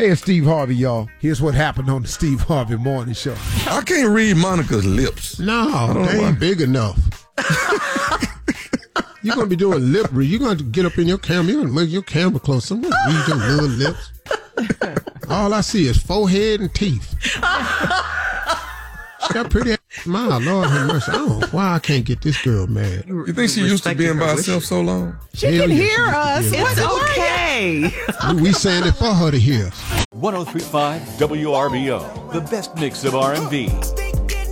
Hey, it's Steve Harvey, y'all. Here's what happened on the Steve Harvey Morning Show. I can't read Monica's lips. No, they ain't big enough. You're going to be doing lip read. You're going to get up in your camera. You're going to make your camera close. Someone read your little lips. All I see is forehead and teeth. She got a pretty smile. Lord have mercy. I don't know why I can't get this girl mad. You think she used to being by herself so long? She can hear us. It's okay. We saying it for her to hear. 103.5 WRBO, the best mix of R&B.